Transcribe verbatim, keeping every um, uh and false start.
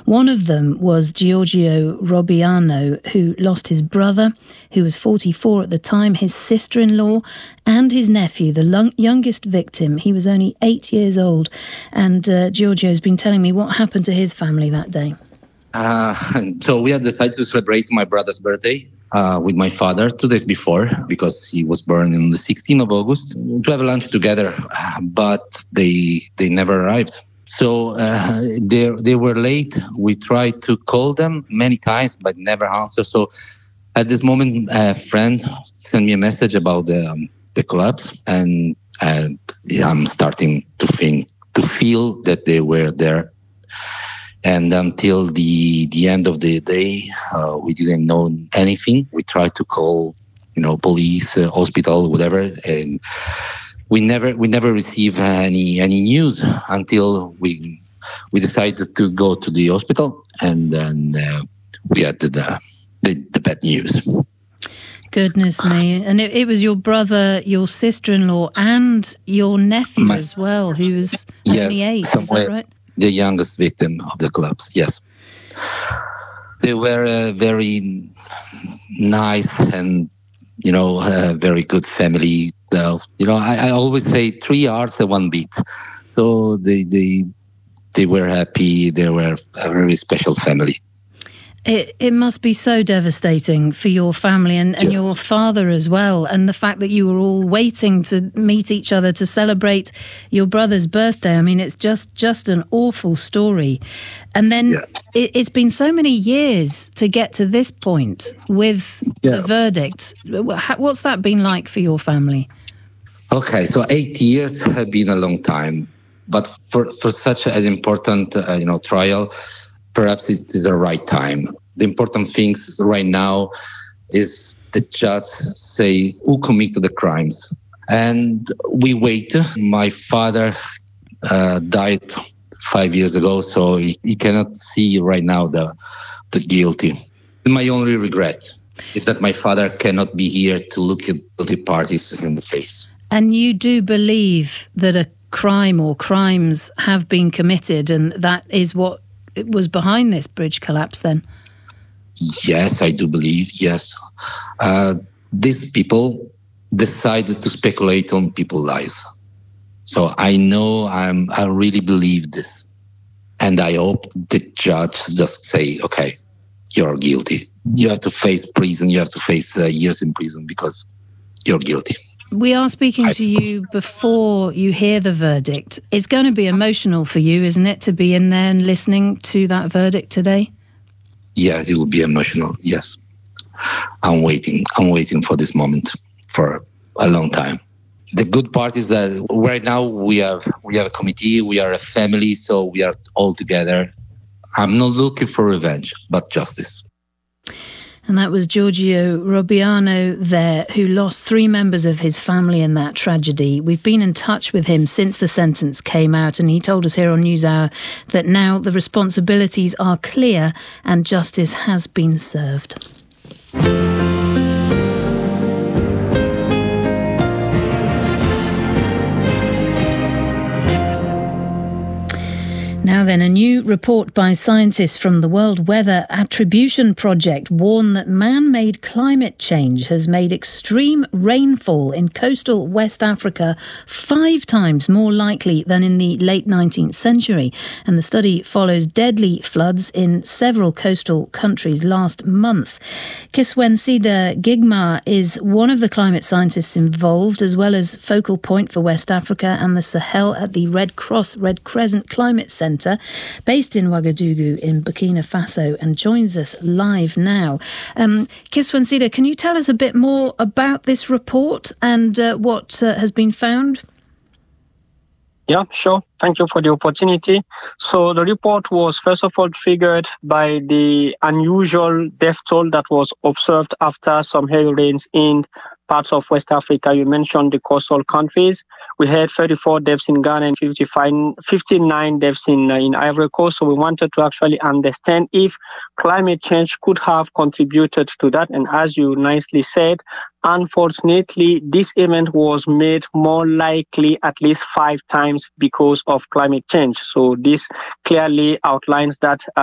One of them was Giorgio Robiano, who lost his brother, who was forty-four at the time, his sister-in-law, and his nephew, the long, youngest victim. He was only eight years old. And uh, Giorgio's been telling me what happened to his family that day. Uh, so we had decided to celebrate my brother's birthday uh, with my father two days before, because he was born on the sixteenth of August, to have lunch together. But they they never arrived. So uh, they they were late. We tried to call them many times, but never answered. So at this moment, a friend sent me a message about the um, the collapse, and uh, yeah, I'm starting to think to feel that they were there. And until the, the end of the day, uh, we didn't know anything. We tried to call, you know, police, uh, hospital, whatever, and we never we never received any any news until we we decided to go to the hospital, and then uh, we had the, the the bad news. Goodness me! And it, it was your brother, your sister-in-law, and your nephew My, as well, who was yes, only eight. Is that right? The youngest victim of the collapse, yes. They were a very nice and, you know, a very good family. So, you know, I, I always say three hearts and one beat. So they, they, they were happy. They were a very special family. It it must be so devastating for your family and, and yes. your father as well. And the fact that you were all waiting to meet each other to celebrate your brother's birthday. I mean, it's just, just an awful story. And then yeah. it, it's been so many years to get to this point with yeah. the verdict. What's that been like for your family? Okay, so eight years have been a long time. But for, for such an important, uh, you know, trial, perhaps it is the right time. The important things right now is the judge say who committed the crimes. And we wait. My father uh, died five years ago, so he, he cannot see right now the, the guilty. My only regret is that my father cannot be here to look at guilty parties in the face. And you do believe that a crime or crimes have been committed, and that is what it was behind this bridge collapse then? Yes, I do believe, yes. Uh, these people decided to speculate on people's lives. So I know, I'm, I really believe this. And I hope the judge just say, okay, you're guilty. You have to face prison, you have to face uh, years in prison because you're guilty. We are speaking to you before you hear the verdict. It's going to be emotional for you, isn't it, to be in there and listening to that verdict today? Yes, it will be emotional, yes. I'm waiting. I'm waiting for this moment for a long time. The good part is that right now we have we have a committee, we are a family, so we are all together. I'm not looking for revenge, but justice. And that was Giorgio Robiano there, who lost three members of his family in that tragedy. We've been in touch with him since the sentence came out, and he told us here on NewsHour that now the responsibilities are clear and justice has been served. Now then, a new report by scientists from the World Weather Attribution Project warn that man-made climate change has made extreme rainfall in coastal West Africa five times more likely than in the late nineteenth century. And the study follows deadly floods in several coastal countries last month. Kiswensida Gigma is one of the climate scientists involved, as well as focal point for West Africa and the Sahel at the Red Cross Red Crescent Climate Centre, based in Ouagadougou in Burkina Faso, and joins us live now. Um, Kiswensida, can you tell us a bit more about this report and uh, what uh, has been found? Yeah, sure. Thank you for the opportunity. So the report was first of all triggered by the unusual death toll that was observed after some heavy rains in parts of West Africa. You mentioned the coastal countries. We had thirty-four deaths in Ghana and fifty-nine deaths in, uh, in Ivory Coast. So we wanted to actually understand if climate change could have contributed to that. And as you nicely said, unfortunately, this event was made more likely at least five times because of climate change. So this clearly outlines that uh,